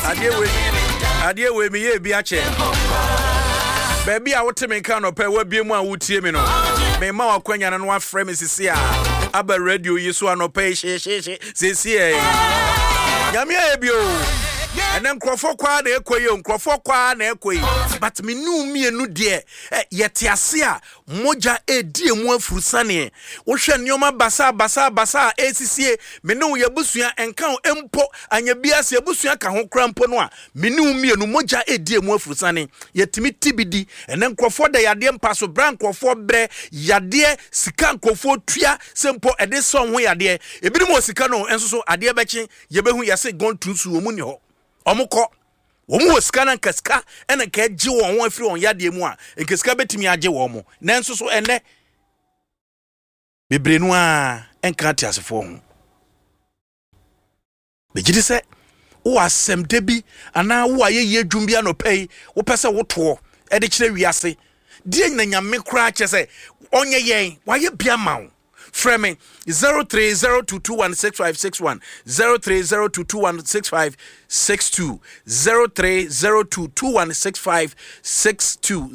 Adeɛ we me ye bi ache. Baby a wote me kan no pe wa bie mu a wotie me no. Me ma wakwanya no afrɛ me sisi a. Aba radio yi so anɔpɛ sisi e. Nyame ayebio. Ene nkrofo kwa na ekoyi nkrofo kwa na ekoyi but me nu mienu de yete ase a moja edi emu afurusane wo hwe nneoma basa esisie me nu yebusua enka empo anya biase yebusua ka ho kra mpo no a me nu mienu moja edi emu afurusane yetimi tibidi ene nkrofo de yade mpa so bra nkrofo bre yade sika nkrofo tua sempo ede so ho yade ebi mo sika no enso so ade bechi yebehu yase gontunsu omu ni ho Omukọ womu sika na nkaska ena ka agye won ho afiri won yade mu a nkaska betimi agye won mo nanso so ene bebrenu a enka tiasefo ho begidi se wo asem de bi ana wo ayeye dwumbia no pei wo pese wo to e de kire wiase die nyina nyame kura che se onye yen waye bia ma wo Frame 0302216561 0302216562 0302216562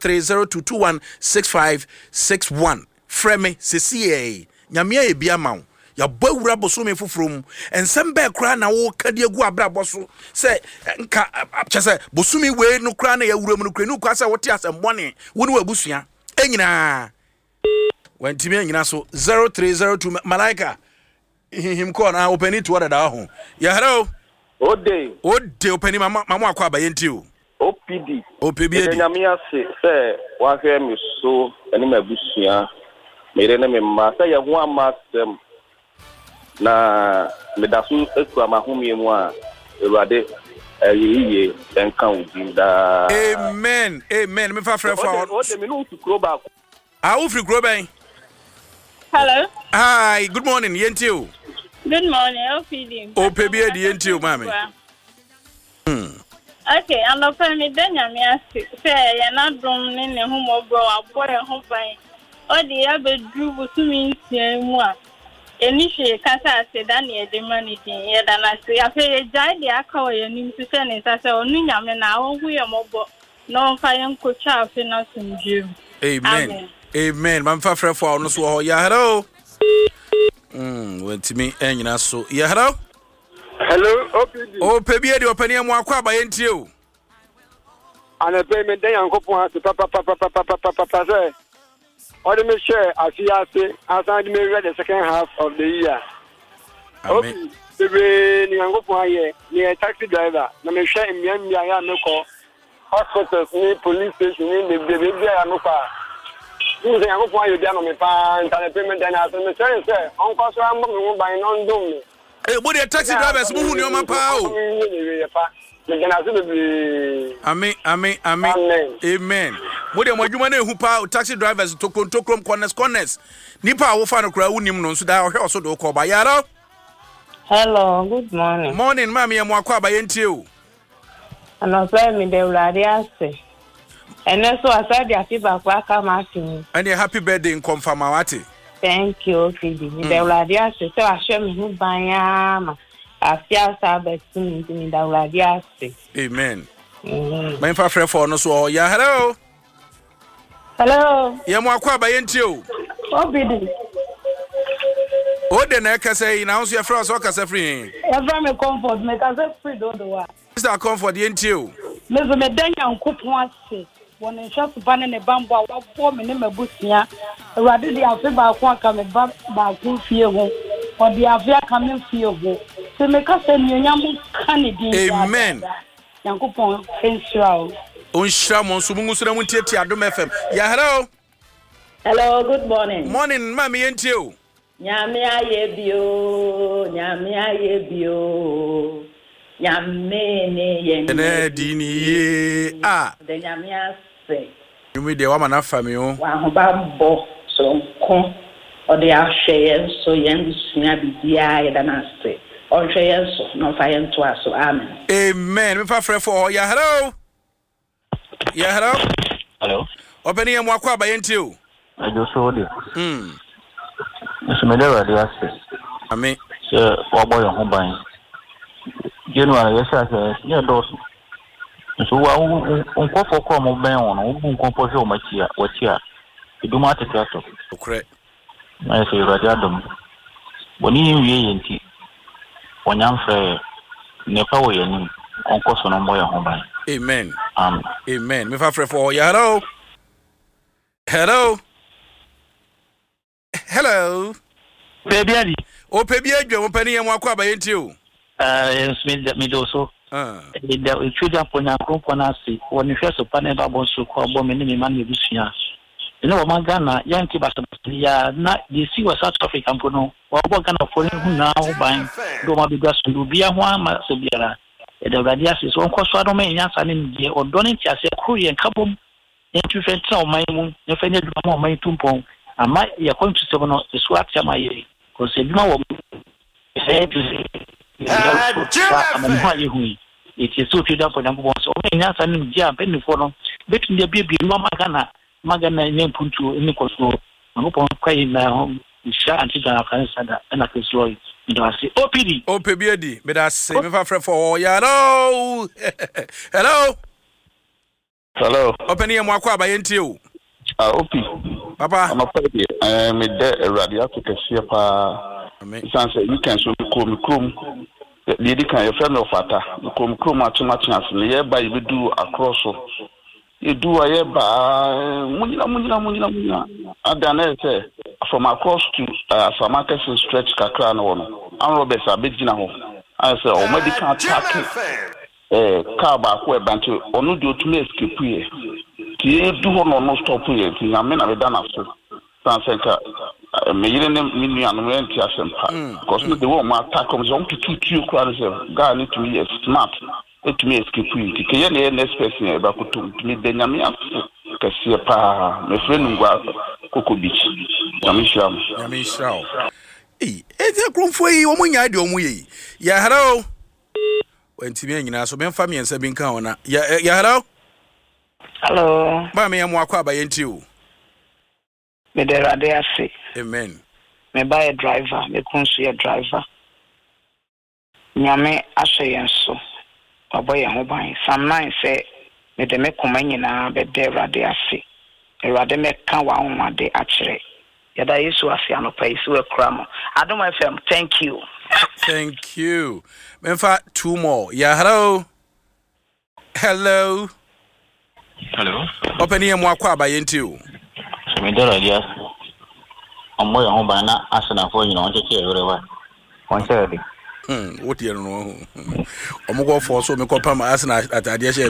0302216561 Frame CCA nyamia e bia ma wo ya bawura bosome fofrom ensem be kra na wo kade agu abrabo so se nka chese bosome we no kra na ya wuram no kra no kwa se wote asembone wo ne wabusua enyina when Timmy so 0302 Malaika him call na open it what da ho. Yeah, hello. Ode open mama akwa abayenti o. OPD. Nyamia se wa hwe me so ene mabusua. Mere na me ma se ye ho amasem. Na me da so ekura mahomie mu a Ewurade yiye enka udi da. Amen. Me fa frɛ for. Ode me no tukro ba. How free grow. Hello. Hi, good morning, Yentio. Good morning, OPD. OPD, Yentio, Mammy. Okay, I'm not me then. Say, you're not doing a home of a boy and home by. Or the other drew to me, moi. Initially, Casa said, Daniel, the money thing, yet, and I say, I pay a giant, the acco, you need to send it. I said, oh, Niam, now we are mobile. No fire could charge us in June. Amen. Amen. Man fa frɛ for no so ya hello. Went to me enyina so. Ya hello. Hello, OPD. OPD de opani am akwa abayentie o. Ana payment den yankopon ase papa say. Odi me share afiase asan me read the second half of the year. Amen. Bebe ni yankopon aye ni taxi driver na me share mmia ya me ko hospitals ni police station ni bebe ya no pa. You say I go for you down on me pan payment then I say say uncle so am go buy non do me. Eh body taxi drivers mu hu ni o ma pa o. Amen. Body mo adwuma na ehu pa taxi drivers to krom corners. Nipa wo fa no kra wunim no so da hwe oso do ko ba yaro. Hello, good morning. Morning, mama ya mo akwa ba yentie o. Ana say me de Ewurade ase. And so I said, I feel back and a happy birthday in Confirmawati. Thank you, Fidi. The Ladia, so I show me who by I feel Sabbath in the Ladia. Amen. My friend for no so, yeah, hello. Hello. Yamakwa by Entio. Obidi. Oh, the neck say, now your friends or free. Every comfort, make us free, don't do what. Mr. Comfort, the Entio. Miss Medania and Coop once. When I shop to a bamboo, 4 minutes a bushia, rather the Alpha coming back by fear or the Avia coming fear. So make us send you young candidate. Amen. Young coupon, Israel. Unshamon, Sumusra Adum FM. Yeah, hello. Hello, good morning. Morning, Mammy and you. Nyamia yebio. Yamene ene dini ye de nyamia se you me de wa mana fami o wa ho ba bo so nko o de ahwe so yen sua bibia ye da na se o hwe so no fa yen to aso amen. Me fa frɛ for ya hello. Hello. Open here mo akwa ba yenti o. Ajo so de. So me de Ewurade ase. Amen. So wo boy ho ban. January, yes, yeah, those. So, on for come of Ben on, who compose your machia, what here? You do not take that. Correct. I say, Radadum. When you when I'm fair, never way on course on a boy home. Amen. Amen. Me fa for you. Hello. Hello. Hello. Baby, oh, baby, I'm penny and walk up by you. Yes, me do so. The children upon your componency, when you first upon a bubble so called woman in Manusia. You know, Magana, Yankee Bastalia, not the sea was South African Pono, or what kind of foreign who now buying Roma Bigas to be a one Masabiera. The Radias is one course for Romanians and in the or Donity as a Korean and Kabum, into Fenton, my moon, if any more my tumpon, and my account to 7 is what my because a no it is so to for number one. So many answering jump any for between the baby Magana name Puntu in the Koso. I hope I'm quite now. Share and teach our friends and I can slow it. I say, OPBD, but I say, if I for hello. Hello. Hello. Open here, Mwakwa by NTO. Papa, I'm a baby. I'm a dead radiator. You can so come. The lady can your friend of Fata. Come too much chance. Nearby you do across. You do a year by Munina. I done from across to Samarcus and stretch Kakran on. I'm Roberts, a big dinner. I said, oh, maybe can't take car back where Bantu or no do to me escape here. You do no stop here. I mean, I've done after Sansenka. Me and me because the woman attack comes on to two crowds. God need to be smart. To me escape you. Can you next person about to me? Then I'm Kasiapa, my friend Coco Beach. Yamisha. It's a groom for you. Yeah, hello. When Timmy and so Ben Family and Sabin Kawana. Yeah, hello. Hello. Mammy, I'm Wakwa by NTU. Me there are there say. Amen. Me buy a driver, me consider a driver. Nyame ashe so. Oboy ho ban. Some 9 say me de me komanya na be there rade ase. Erade me kan wa ho ade akere. Yada Yesu ase anopa Yesu ekramo. Adom FM, thank you. Thank you. Memfa 2 more. Yeah, hello. Hello. Hello. Open here Mwakwa by NTU. Me there ideas. I'm more home by now. Asana for you know, take care everywhere. One Saturday. What do you know? I'm going for so me call my Asana at Adiasha.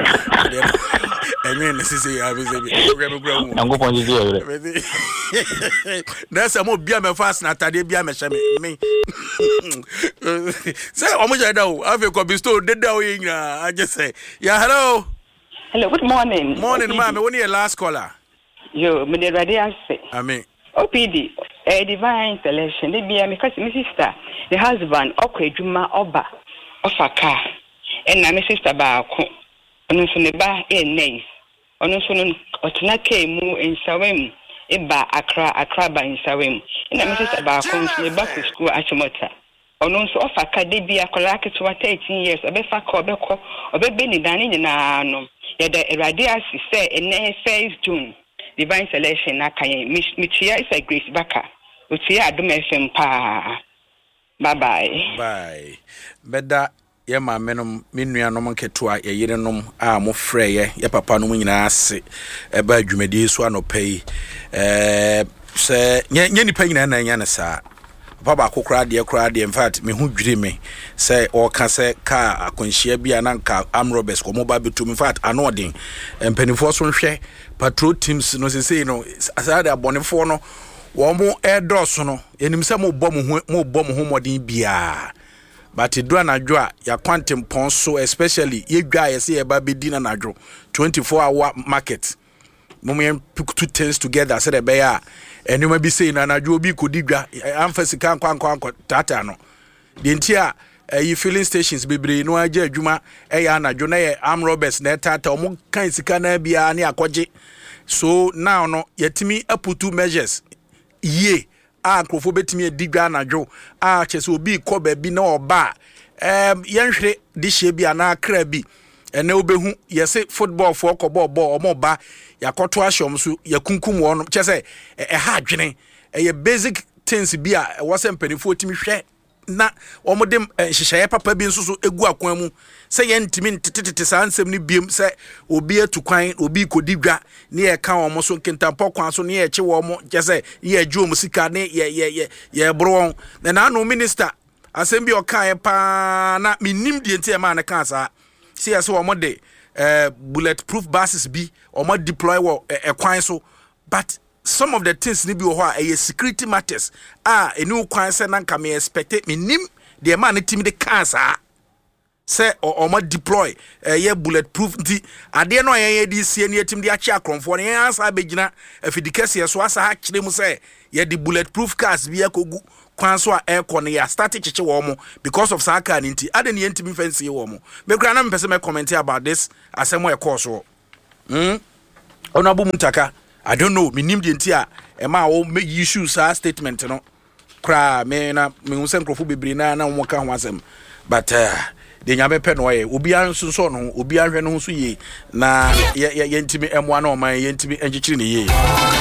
I mean, this is a I'm going to do that's a more beer me fast na tade beer me me. Say, omo I know. I've got bestow dead down in I just say, yeah, hello. Hello, good morning. Morning, ma'am. When your last caller? Yo, me the radio say. Amen. OPD, a divine selection. They be because my sister, the husband, Juma Oba, Osaka, and my sister Baako. Ono so ne ba nice. Ono so no otena kai mu nsawem eba Accra ba nsawem. Na my sister Baako so ne ba ku school Achimota. Ono so Osaka de bi akola ketewa 13 years. Obefa ka obekọ obebe ni dan nyina no. Ye the radio say ene 1 June. Divine selection akaye mitia is a Grace Baka. Utia Adom FM pa. Bye. Beda ye ma menom menuanom ketoa ye yerenom a mo frɛ ye papa no nyina ase eba adwumadi so anopai se nye nipa nyina na nya ne saa papa akokra de in fact me hu dwiri me se o ka se ka akonhia bia na nka amrobes ko mo ba betu in fact anodin empanifo so nhwɛ patrol teams no se no asade abonefo no wo mo edoso no enim se mo bɔ mo ho modin bia but do anadwo a ya quantum pon so especially ye dwa ye se ye ba bedi na anadwo 24-hour market moment put two things together so the be ya enuma bi sei na anadwo bi kodi dwa amfasi kan tata no de ntia yi filling stations bebre no agye adwuma ya anadwo na ye arm robbers na tata omo kan sika na bia ne akogye so now no yetimi aputu measures ye a krofo betimi adigwa anadwo a chese obi ko ba bi na oba yɛnhwere de hyɛ bi ana kra bi ene obehu yɛse football for kɔbɔ bɔ ɔmo ba yakɔto ahyɛm so yakunkum wɔn kyɛ sɛ ha adwene basic things bi a wɔsɛ mpanifo timi hwɛ na ɔmo de hyehyɛ papa bi nso so egu akwan mu sɛ yɛntimi ntetete saa nsɛm ne biem sɛ obi atukwan obi kodi dwa ne yɛ ka ɔmo so nkentampɔ kwan so ne yɛ kye wɔn kyɛ sɛ yɛ adwo ɔmo sika ne yɛ boro wɔn na no minister asɛm bi ɔka pa na minim die ntia ma ne ka saa see as wɔn de bulletproof buses bi wɔn deploy wɔ kwan so but some of the things ni bi wɔ hɔ a security matters enu kwan sɛ na nka me expect me nim the man team de car saa sɛ wɔn deploy bulletproof nti adeɛ no yɛ de sie ne team de akye akrɔmfoɔ ne yɛn asa abegyina afidikɛseɛ so asa ha kyerɛ mu sɛ yɛ de bulletproof cars bi akɔgu kwan so a aircon ya start chiche wo mo because of saka nti ade ne yentimi fancy wo mo me kura na mpese me comment about this asemo e course wo onabu mutaka I don't know me nim de nti a e ma wo me issue sa statement no kura me na me hu se nkrofo bebre na wo ka ho asem but de nyame pe no ye obi anso so no obi ahwe no so ye na yentimi emoa na o man yentimi engichiri ne ye